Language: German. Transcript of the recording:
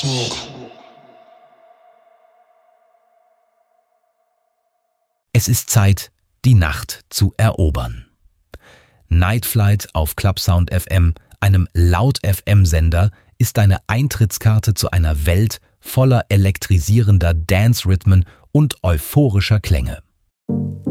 Elektrizität. Es ist Zeit, die Nacht zu erobern. Night Flight auf Clubsound FM, einem Laut-FM-Sender, ist deine Eintrittskarte zu einer Welt voller elektrisierender Dance-Rhythmen und euphorischer Klänge.